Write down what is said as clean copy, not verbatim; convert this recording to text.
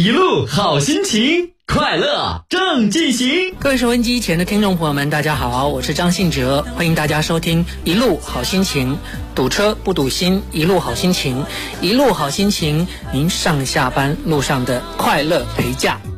一路好心情，快乐正进行。 各位收音机前的听众朋友们，大家好，我是张信哲，欢迎大家收听一路好心情，堵车不堵心，一路好心情，一路好心情，您上下班路上的快乐陪驾。